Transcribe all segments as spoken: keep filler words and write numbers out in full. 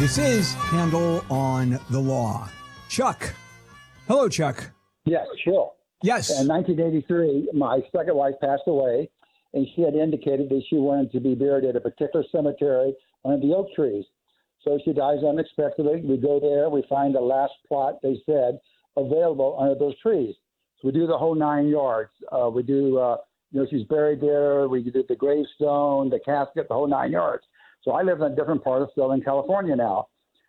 This is Handel on the Law. Chuck. Hello, Chuck. Yes, Chill. Yes. In nineteen eighty-three, my second wife passed away, and she had indicated that she wanted to be buried at a particular cemetery under the oak trees. So she dies unexpectedly. We go there. We find the last plot, they said, available under those trees. So we do the whole nine yards. Uh, we do, uh, you know, she's buried there. We did the gravestone, the casket, the whole nine yards. So I live in a different part of Southern California now.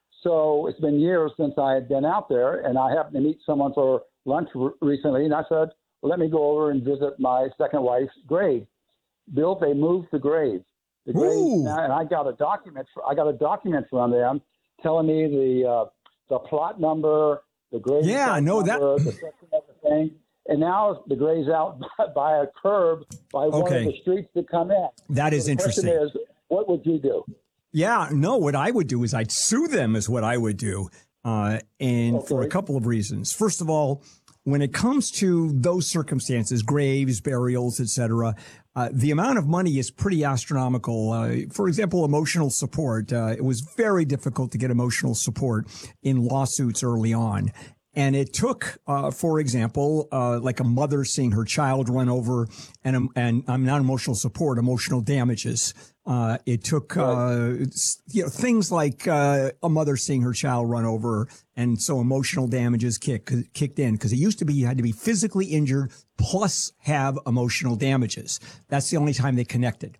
So it's been years since I had been out there, and I happened to meet someone for lunch re- recently, and I said, well, let me go over and visit my second wife's grave. Bill, they moved the grave. The grave, and I got a document. I got a document from them telling me the uh, the plot number, the grave. Yeah, no, number, that. The section of the thing. And now the grave's out by, by a curb by one Okay. of the streets that come in. That is so the interesting. question is, what would you do? Yeah, no, what I would do is I'd sue them is what I would do. Uh, and Okay. for a couple of reasons. First of all, when it comes to those circumstances, graves, burials, et cetera, uh, the amount of money is pretty astronomical. Uh, for example, emotional support. Uh, it was very difficult to get emotional support in lawsuits early on. And it took, uh, for example, uh, like a mother seeing her child run over and, um, and I'm not emotional support, emotional damages. Uh, it took, uh, you know, things like, uh, a mother seeing her child run over. And so emotional damages kick, kicked in because it used to be you had to be physically injured plus have emotional damages. That's the only time they connected.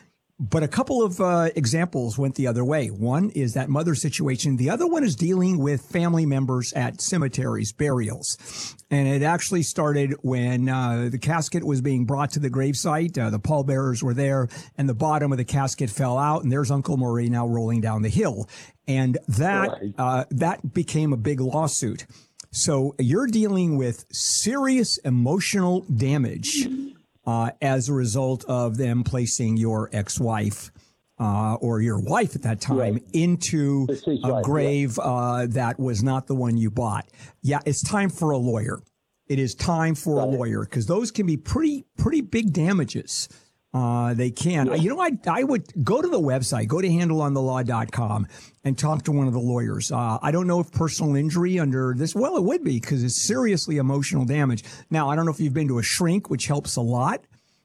But a couple of uh, examples went the other way. One is that mother situation. The other one is dealing with family members at cemeteries, burials. And it actually started when uh, the casket was being brought to the gravesite. Uh, the pallbearers were there, and the bottom of the casket fell out, and there's Uncle Murray now rolling down the hill. And that Right. uh, that became a big lawsuit. So you're dealing with serious emotional damage Uh, as a result of them placing your ex-wife uh, or your wife at that time Right. into Deceased a wife, grave uh, that was not the one you bought. Yeah, it's time for a lawyer. It is time for a Got it. lawyer because those can be pretty, pretty big damages. Uh, they can. Yeah. You know, I, I would go to the website, go to handle on the law dot com and talk to one of the lawyers. Uh, I don't know if personal injury under this, well, it would be because it's seriously emotional damage. Now, I don't know if you've been to a shrink, which helps a lot.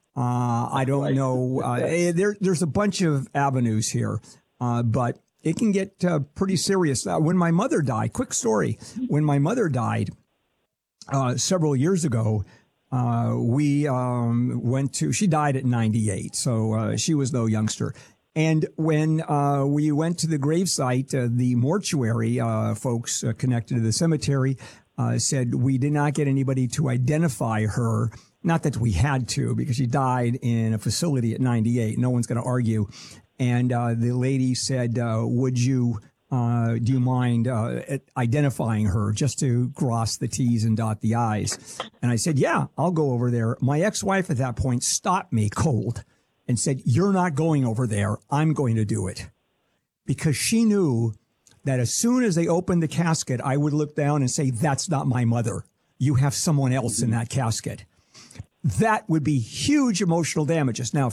Uh, I don't Right. know. Uh, eh, there, there's a bunch of avenues here, uh, but it can get uh, pretty serious. Uh, when my mother died, quick story. When my mother died uh, several years ago, uh, we um, went to, she died at ninety-eight, so uh, she was no youngster. And when uh, we went to the gravesite, uh, the mortuary uh, folks uh, connected to the cemetery uh, said we did not get anybody to identify her. Not that we had to, because she died in a facility at ninety-eight. No one's going to argue. And uh, the lady said, uh, would you, uh, do you mind uh, identifying her just to cross the T's and dot the I's? And I said, yeah, I'll go over there. My ex-wife at that point stopped me cold and said, you're not going over there. I'm going to do it. Because she knew that as soon as they opened the casket, I would look down and say, that's not my mother. You have someone else in that casket. That would be huge emotional damages. Now,